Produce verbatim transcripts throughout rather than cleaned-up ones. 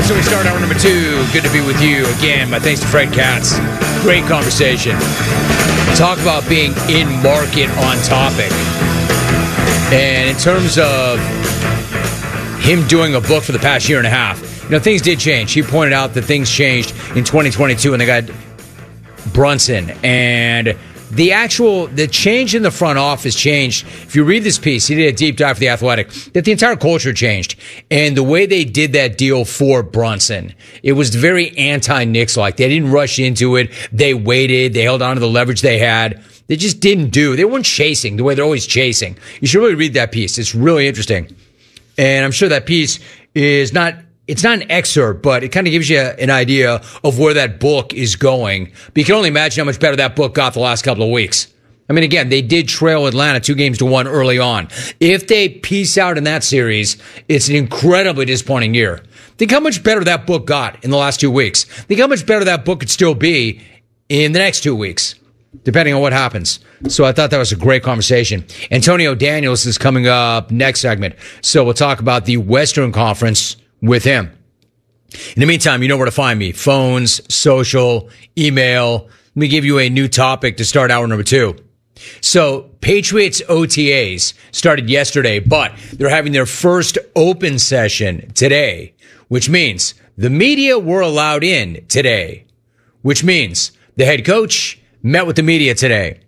So we start hour number two. Good to be with you again. My thanks to Fred Katz. Great conversation. Talk about being in market on topic. And in terms of him doing a book for the past year and a half, you know, things did change. He pointed out that things changed in twenty twenty-two when they got Brunson. And the actual, the change in the front office changed. If you read this piece, he did a deep dive for The Athletic, that the entire culture changed. And the way they did that deal for Brunson, it was very anti-Knicks-like. They didn't rush into it. They waited. They held on to the leverage they had. They just didn't do. They weren't chasing the way they're always chasing. You should really read that piece. It's really interesting. And I'm sure that piece is not, it's not an excerpt, but it kind of gives you an idea of where that book is going. But you can only imagine how much better that book got the last couple of weeks. I mean, again, they did trail Atlanta two games to one early on. If they peace out in that series, it's an incredibly disappointing year. Think how much better that book got in the last two weeks. Think how much better that book could still be in the next two weeks, depending on what happens. So I thought that was a great conversation. Antonio Daniels is coming up next segment. So we'll talk about the Western Conference with him. In the meantime, you know where to find me. Phones, social, email. Let me give you a new topic to start hour number two. So Patriots O T As started yesterday, but they're having their first open session today, which means the media were allowed in today, which means the head coach met with the media today.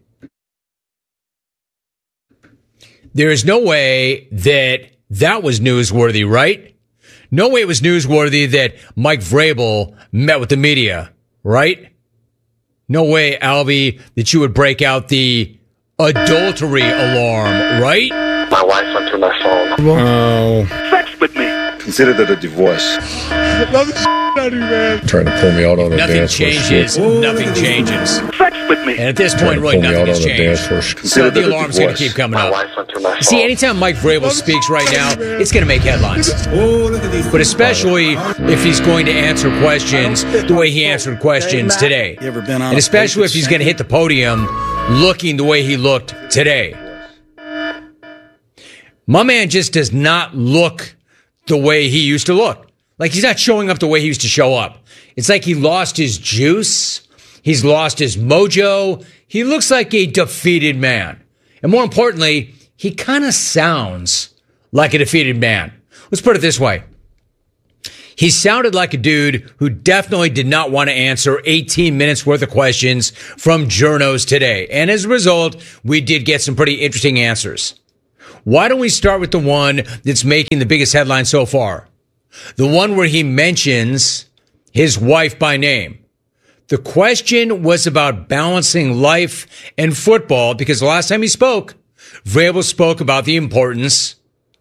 There is no way that that was newsworthy, right? No way it was newsworthy that Mike Vrabel met with the media, right? No way, Albie, that you would break out the adultery alarm, right? My wife went through my phone. Oh. Sex with me. Consider that a divorce. Trying to pull me out on the Nothing dance floor. changes. Nothing changes. Sex with me. And at this Trying point, to really, pull me nothing out has on the dance floor. changed. Consider So the that a alarm's going to divorce. keep coming My up. wife went through my phone. See, anytime Mike Vrabel speaks right now, it's going to make headlines. But especially if he's going to answer questions the way he answered questions today. And especially if he's going to hit the podium looking the way he looked today. My man just does not look the way he used to look. Like, he's not showing up the way he used to show up. It's like he lost his juice. He's lost his mojo. He looks like a defeated man. And more importantly, he kind of sounds like a defeated man. Let's put it this way. He sounded like a dude who definitely did not want to answer eighteen minutes worth of questions from journos today. And as a result, we did get some pretty interesting answers. Why don't we start with the one that's making the biggest headline so far? The one where he mentions his wife by name. The question was about balancing life and football because the last time he spoke, Vrabel spoke about the importance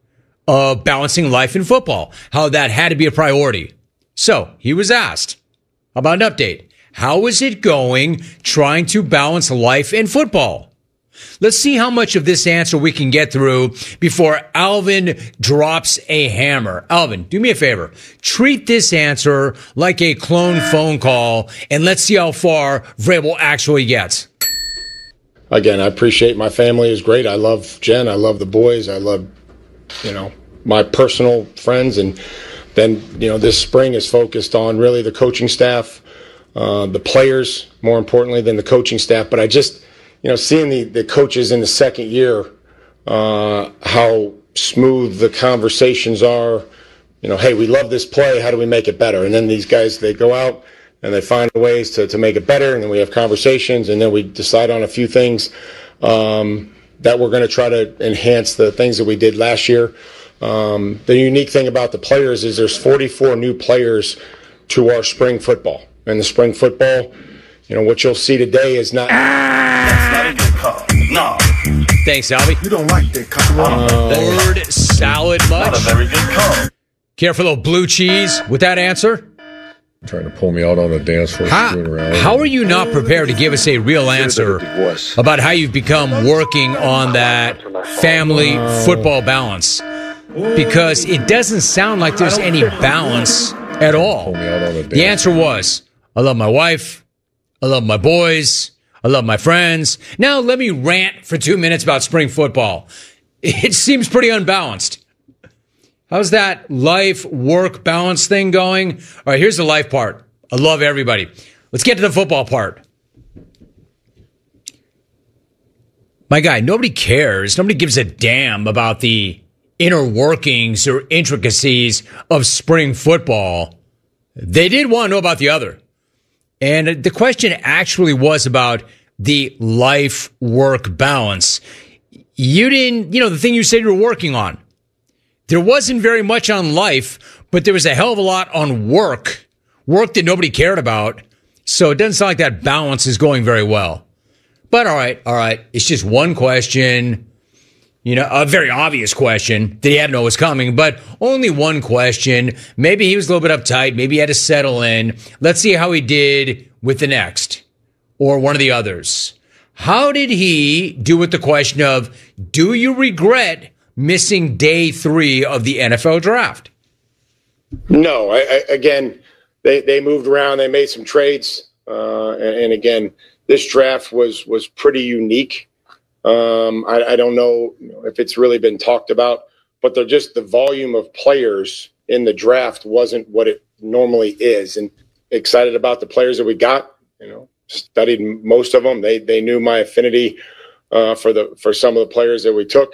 of balancing life and football, how that had to be a priority. So he was asked about an update. How is it going trying to balance life and football? Let's see how much of this answer we can get through before Alvin drops a hammer. Alvin, do me a favor. Treat this answer like a clone phone call, and let's see how far Vrabel actually gets. Again, I appreciate my family is great. I love Jen. I love the boys. I love, you know, my personal friends. And then, you know, this spring is focused on really the coaching staff, uh, the players, more importantly than the coaching staff. But I just... You know, seeing the, the coaches in the second year, uh, how smooth the conversations are, you know, hey, we love this play. How do we make it better? And then these guys, they go out and they find ways to, to make it better. And then we have conversations and then we decide on a few things um, that we're going to try to enhance the things that we did last year. Um, the unique thing about the players is there's forty-four new players to our spring football. And the spring football, you know, what you'll see today is not... That's not a good call. No. Thanks, Albie. You don't like that call. Uh, Word salad much? Not a very good call. Care for a little blue cheese with that answer? Trying to pull me out on the dance floor. How, how are you not prepared to give us a real answer about how you've become working on that family football balance? Because it doesn't sound like there's any balance at all. The answer was, I love my wife. I love my boys. I love my friends. Now let me rant for two minutes about spring football. It seems pretty unbalanced. How's that life work balance thing going? All right, here's the life part. I love everybody. Let's get to the football part. My guy, nobody cares. Nobody gives a damn about the inner workings or intricacies of spring football. They did want to know about the other. And the question actually was about the life-work balance. You didn't, you know, the thing you said you were working on. There wasn't very much on life, but there was a hell of a lot on work. Work that nobody cared about. So it doesn't sound like that balance is going very well. But all right, all right. It's just one question, you know, a very obvious question that he had to know was coming, but only one question. Maybe he was a little bit uptight. Maybe he had to settle in. Let's see how he did with the next or one of the others. How did he do with the question of, do you regret missing day three of the N F L draft? No, I, I, again, they, they moved around. They made some trades. Uh, and, and again, this draft was was pretty unique. Um, I, I don't know if it's really been talked about, but they're just the volume of players in the draft wasn't what it normally is. And excited about the players that we got. You know, studied most of them. They they knew my affinity uh, for the for some of the players that we took.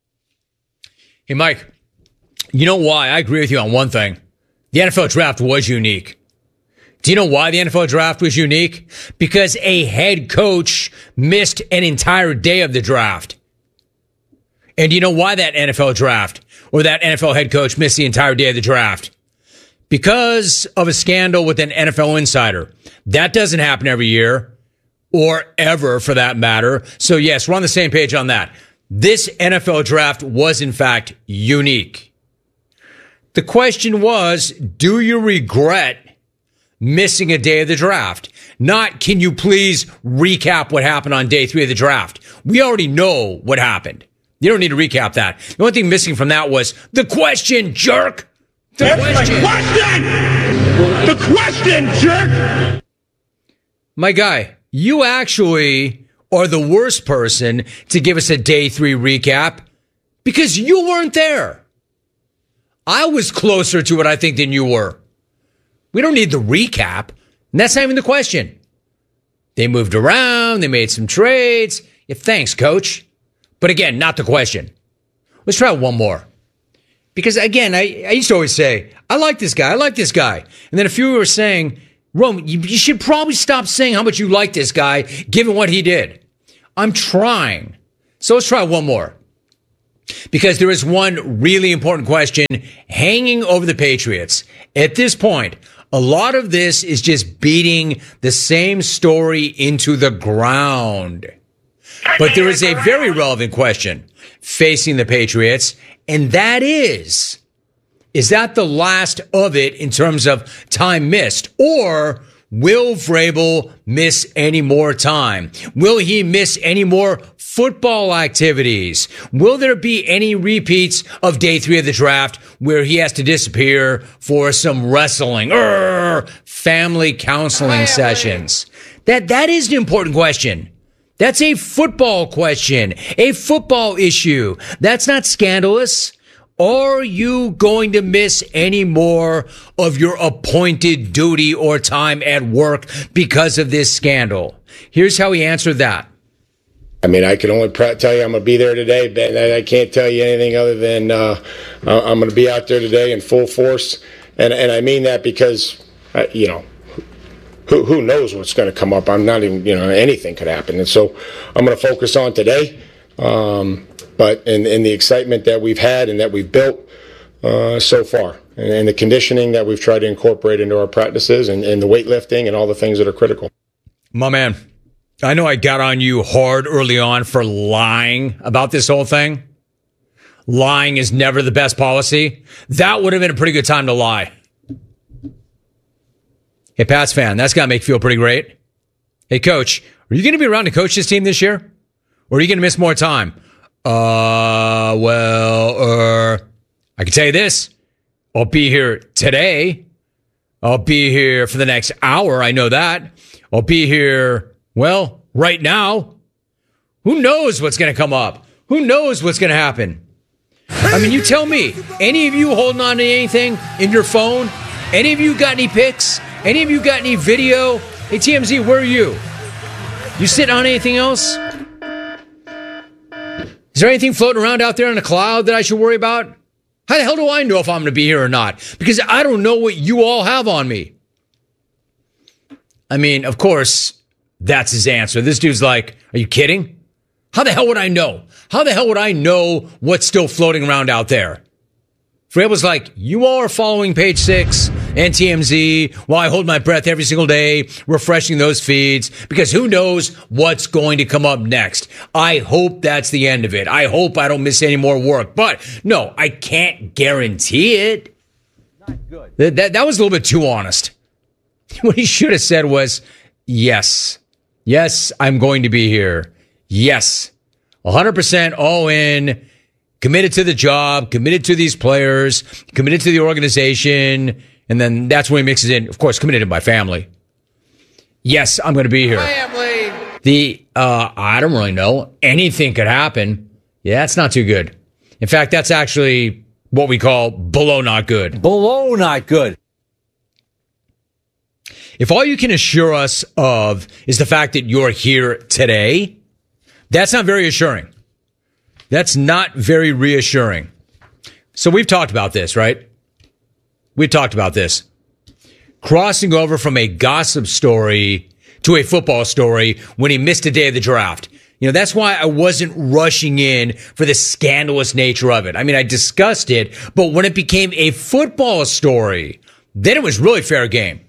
Hey, Mike, you know why? I agree with you on one thing. The N F L draft was unique. Do you know why the N F L draft was unique? Because a head coach missed an entire day of the draft. And do you know why that N F L draft or that N F L head coach missed the entire day of the draft? Because of a scandal with an N F L insider. That doesn't happen every year or ever for that matter. So yes, we're on the same page on that. This N F L draft was in fact unique. The question was, do you regret missing a day of the draft? Not, can you please recap what happened on day three of the draft? We already know what happened. You don't need to recap that. The only thing missing from that was the question, jerk. The That's question. my question! The question, jerk! My guy, you actually are the worst person to give us a day three recap because you weren't there. I was closer to it, I think, than you were. We don't need the recap. And that's not even the question. They moved around. They made some trades. Yeah, thanks, coach. But again, not the question. Let's try one more. Because again, I, I used to always say, I like this guy. I like this guy. And then a few were saying, Rome, you, you should probably stop saying how much you like this guy, given what he did. I'm trying. So let's try one more. Because there is one really important question hanging over the Patriots. At this point, a lot of this is just beating the same story into the ground. But there is a very relevant question facing the Patriots, and that is, is that the last of it in terms of time missed? Or will Vrabel miss any more time? Will he miss any more football activities? Will there be any repeats of day three of the draft where he has to disappear for some wrestling or family counseling sessions? That, that is an important question. That's a football question, a football issue. That's not scandalous. Are you going to miss any more of your appointed duty or time at work because of this scandal? Here's how he answered that. I mean, I can only pr- tell you I'm going to be there today, Ben. I can't tell you anything other than uh, I'm going to be out there today in full force. And and I mean that because, uh, you know, who who knows what's going to come up. I'm not even, you know, anything could happen. And so I'm going to focus on today. Um, but in, in the excitement that we've had and that we've built uh, so far, and, and the conditioning that we've tried to incorporate into our practices and, and the weightlifting and all the things that are critical. My man, I know I got on you hard early on for lying about this whole thing. Lying is never the best policy. That would have been a pretty good time to lie. Hey, Pats fan, that's got to make you feel pretty great. Hey, coach, are you going to be around to coach this team this year? Or are you going to miss more time? Uh, well, uh, I can tell you this. I'll be here today. I'll be here for the next hour. I know that. I'll be here, well, right now. Who knows what's going to come up? Who knows what's going to happen? I I mean, you tell me, any of you holding on to anything in your phone? Any of you got any pics? Any of you got any video? Hey, T M Z, where are you? You sitting on anything else? Is there anything floating around out there in the cloud that I should worry about? How the hell do I know if I'm going to be here or not? Because I don't know what you all have on me. I mean, of course, that's his answer. This dude's like, are you kidding? How the hell would I know? How the hell would I know what's still floating around out there? Fred was like, you all are following Page Six and T M Z while I hold my breath every single day, refreshing those feeds, because who knows what's going to come up next. I hope that's the end of it. I hope I don't miss any more work. But no, I can't guarantee it. Not good. That, that, that was a little bit too honest. What he should have said was, yes, yes, I'm going to be here. Yes, one hundred percent all in. Committed to the job, committed to these players, committed to the organization, and then that's when he mixes in, of course, committed to my family. Yes, I'm going to be here. Family. The, uh, I don't really know. Anything could happen. Yeah, that's not too good. In fact, that's actually what we call below not good. Below not good. If all you can assure us of is the fact that you're here today, that's not very assuring. That's not very reassuring. So we've talked about this, right? We've talked about this. Crossing over from a gossip story to a football story when he missed a day of the draft. You know, that's why I wasn't rushing in for the scandalous nature of it. I mean, I discussed it, but when it became a football story, then it was really fair game.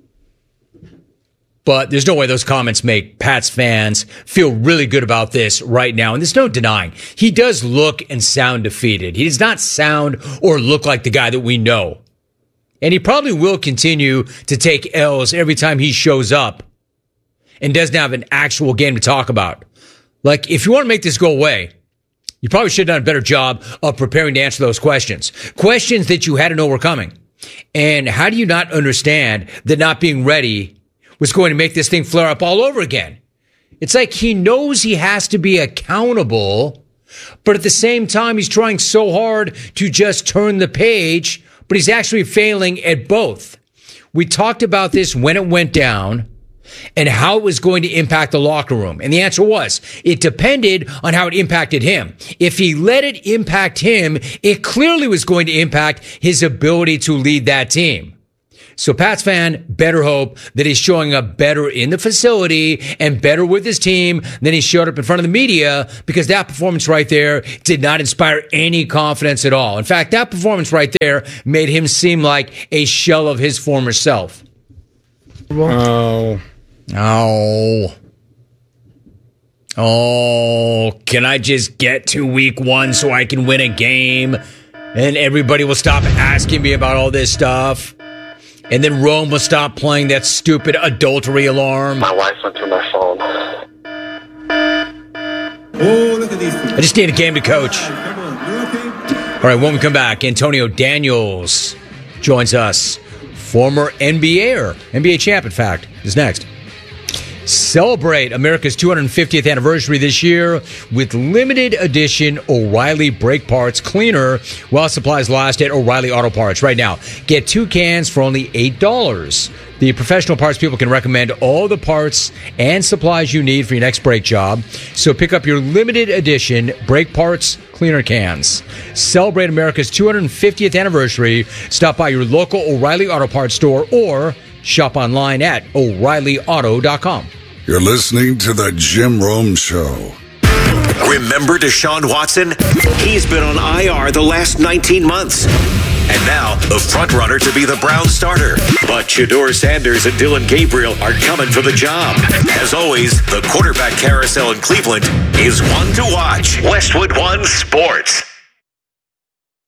But there's no way those comments make Pats fans feel really good about this right now. And there's no denying. He does look and sound defeated. He does not sound or look like the guy that we know. And he probably will continue to take L's every time he shows up and doesn't have an actual game to talk about. Like, if you want to make this go away, you probably should have done a better job of preparing to answer those questions. Questions that you had to know were coming. And how do you not understand that not being ready was going to make this thing flare up all over again? It's like he knows he has to be accountable, but at the same time, he's trying so hard to just turn the page, but he's actually failing at both. We talked about this when it went down and how it was going to impact the locker room. And the answer was, it depended on how it impacted him. If he let it impact him, it clearly was going to impact his ability to lead that team. So Pats fan better hope that he's showing up better in the facility and better with his team than he showed up in front of the media, because that performance right there did not inspire any confidence at all. In fact, that performance right there made him seem like a shell of his former self. Oh. Oh. Oh, can I just get to week one so I can win a game and everybody will stop asking me about all this stuff? And then Rome will stop playing that stupid adultery alarm. My wife went through my phone. Oh, look at these people. I just need a game to coach. All right, when we come back, Antonio Daniels joins us. Former N B A-er, N B A champ, in fact, is next. Celebrate America's two hundred fiftieth anniversary this year with limited edition O'Reilly Brake Parts Cleaner while supplies last at O'Reilly Auto Parts. Right now, get two cans for only eight dollars. The professional parts people can recommend all the parts and supplies you need for your next brake job. So pick up your limited edition Brake Parts Cleaner cans. Celebrate America's two hundred fiftieth anniversary. Stop by your local O'Reilly Auto Parts store or shop online at O'Reilly Auto dot com. You're listening to The Jim Rome Show. Remember Deshaun Watson? He's been on I R the last nineteen months. And now, the front runner to be the Browns starter. But Shedeur Sanders and Dillon Gabriel are coming for the job. As always, the quarterback carousel in Cleveland is one to watch. Westwood One Sports.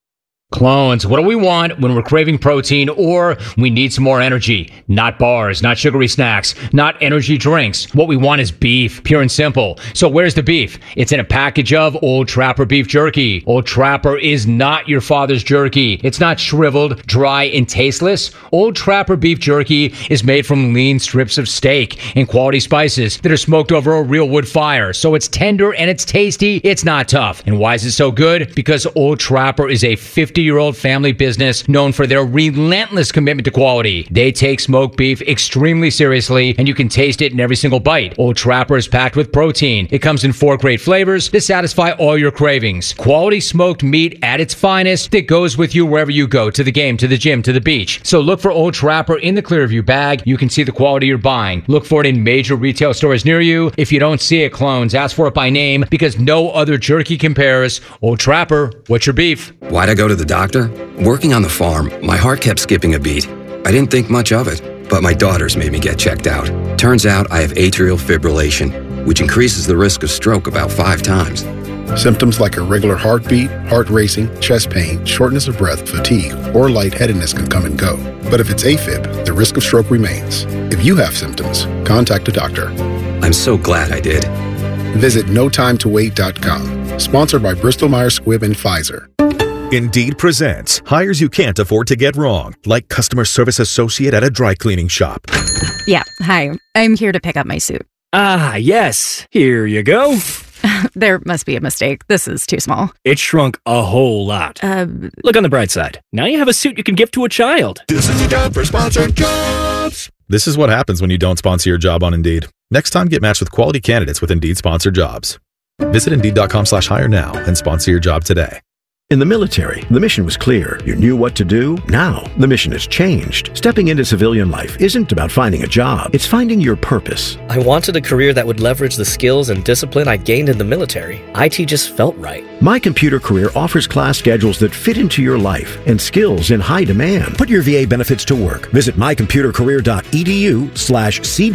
Clones, what do we want when we're craving protein or we need some more energy? Not bars, not sugary snacks, not energy drinks. What we want is beef, pure and simple. So where's the beef? It's in a package of Old Trapper beef jerky. Old Trapper is not your father's jerky. It's not shriveled, dry, and tasteless. Old Trapper beef jerky is made from lean strips of steak and quality spices that are smoked over a real wood fire. So it's tender and it's tasty. It's not tough. And why is it so good? Because Old Trapper is a fifty-year-old family business known for their relentless commitment to quality. They take smoked beef extremely seriously, and you can taste it in every single bite. Old Trapper is packed with protein. It comes in four great flavors to satisfy all your cravings. Quality smoked meat at its finest that goes with you wherever you go, to the game, to the gym, to the beach. So look for Old Trapper in the Clearview bag. You can see the quality you're buying. Look for it in major retail stores near you. If you don't see it, clones, ask for it by name because no other jerky compares. Old Trapper, what's your beef? Why'd I go to the doctor? Working on the farm, my heart kept skipping a beat. I didn't think much of it, but my daughters made me get checked out. Turns out I have atrial fibrillation, which increases the risk of stroke about five times. Symptoms like irregular heartbeat, heart racing, chest pain, shortness of breath, fatigue, or lightheadedness can come and go. But if it's AFib, the risk of stroke remains. If you have symptoms, contact a doctor. I'm so glad I did. Visit no time to wait dot com. Sponsored by Bristol Myers Squibb and Pfizer. Indeed presents hires you can't afford to get wrong, like customer service associate at a dry cleaning shop. Yeah, hi. I'm here to pick up my suit. Ah, yes. Here you go. There must be a mistake. This is too small. It shrunk a whole lot. Uh, Look on the bright side. Now you have a suit you can give to a child. This is your job for sponsored jobs. This is what happens when you don't sponsor your job on Indeed. Next time, get matched with quality candidates with Indeed sponsored jobs. Visit Indeed.com slash hire now and sponsor your job today. In the military, the mission was clear. You knew what to do. Now, the mission has changed. Stepping into civilian life isn't about finding a job. It's finding your purpose. I wanted a career that would leverage the skills and discipline I gained in the military. I T just felt right. My Computer Career offers class schedules that fit into your life and skills in high demand. Put your V A benefits to work. Visit mycomputercareer.edu slash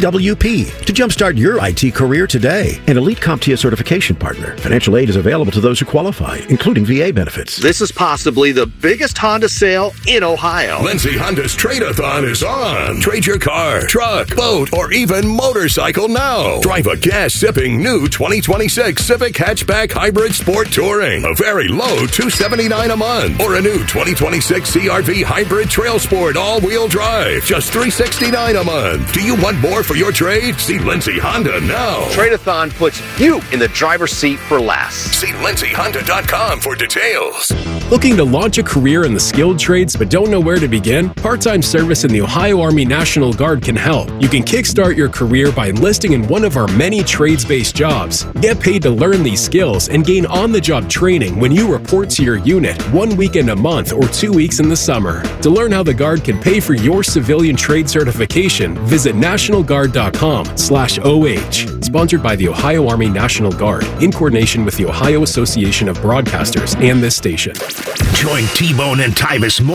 CWP to jumpstart your I T career today. An Elite CompTIA certification partner. Financial aid is available to those who qualify, including V A benefits. This is possibly the biggest Honda sale in Ohio. Lindsay Honda's Trade-A-Thon is on. Trade your car, truck, boat, or even motorcycle now. Drive a gas-sipping new twenty twenty-six Civic Hatchback Hybrid Sport Touring. A very low two hundred seventy-nine dollars a month. Or a new twenty twenty-six C R V Hybrid Trail Sport All-Wheel Drive. Just three hundred sixty-nine dollars a month. Do you want more for your trade? See Lindsay Honda now. Trade-A-Thon puts you in the driver's seat for less. See Lindsay Honda dot com for details. Looking to launch a career in the skilled trades but don't know where to begin? Part-time service in the Ohio Army National Guard can help. You can kickstart your career by enlisting in one of our many trades-based jobs. Get paid to learn these skills and gain on-the-job training when you report to your unit one weekend a month or two weeks in the summer. To learn how the Guard can pay for your civilian trade certification, visit national guard dot com slash O H. Sponsored by the Ohio Army National Guard in coordination with the Ohio Association of Broadcasters and this station. Join T-Bone and Tyvis